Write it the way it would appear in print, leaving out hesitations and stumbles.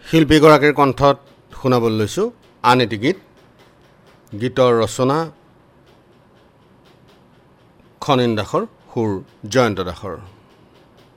শিল্পীগৰাকীৰ কণ্ঠত শুনাবলৈ লৈছোঁ আন এটি গীত। গীতৰ ৰচনা খনীন দাসৰ, সুৰ জয়ন্ত দাসৰ।